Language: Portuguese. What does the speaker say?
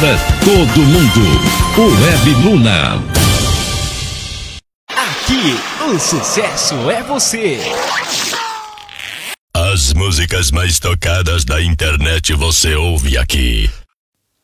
para todo mundo. O Web Luna. Aqui, o sucesso é você. As músicas mais tocadas da internet você ouve aqui.